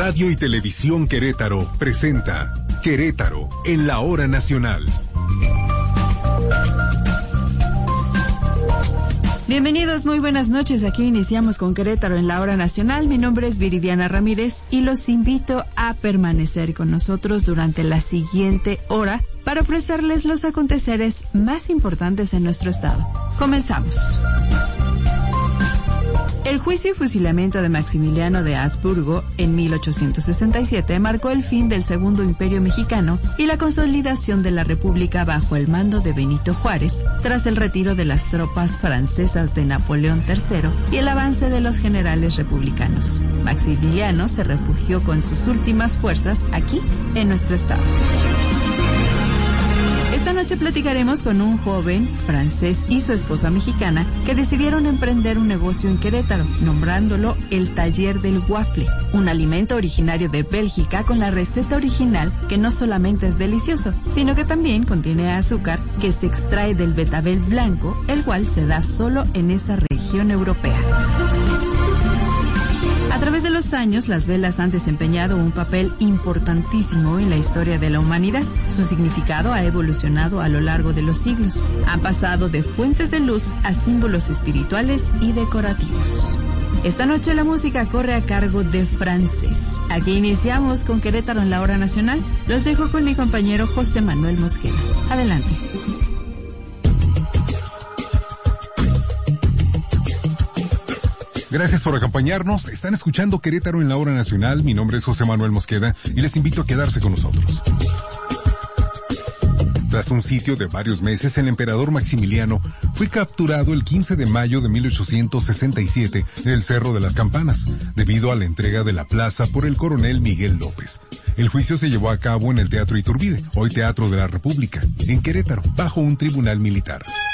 Radio y Televisión Querétaro presenta Querétaro en la Hora Nacional. Bienvenidos, muy buenas noches. Aquí iniciamos con Querétaro en la Hora Nacional. Mi nombre es Viridiana Ramírez y los invito a permanecer con nosotros durante la siguiente hora para ofrecerles los aconteceres más importantes en nuestro estado. Comenzamos. El juicio y fusilamiento de Maximiliano de Habsburgo en 1867 marcó el fin del Segundo Imperio Mexicano y la consolidación de la República bajo el mando de Benito Juárez, tras el retiro de las tropas francesas de Napoleón III y el avance de los generales republicanos. Maximiliano se refugió con sus últimas fuerzas aquí, en nuestro estado. Esta noche platicaremos con un joven francés y su esposa mexicana que decidieron emprender un negocio en Querétaro, nombrándolo el Taller del Waffle, un alimento originario de Bélgica con la receta original que no solamente es delicioso, sino que también contiene azúcar que se extrae del betabel blanco, el cual se da solo en esa región europea. A través de los años, las velas han desempeñado un papel importantísimo en la historia de la humanidad. Su significado ha evolucionado a lo largo de los siglos. Han pasado de fuentes de luz a símbolos espirituales y decorativos. Esta noche la música corre a cargo de Francés. Aquí iniciamos con Querétaro en la Hora Nacional. Los dejo con mi compañero José Manuel Mosqueda. Adelante. Gracias por acompañarnos. Están escuchando Querétaro en la Hora Nacional. Mi nombre es José Manuel Mosqueda y les invito a quedarse con nosotros. Tras un sitio de varios meses, el emperador Maximiliano fue capturado el 15 de mayo de 1867 en el Cerro de las Campanas, debido a la entrega de la plaza por el coronel Miguel López. El juicio se llevó a cabo en el Teatro Iturbide, hoy Teatro de la República, en Querétaro, bajo un tribunal militar.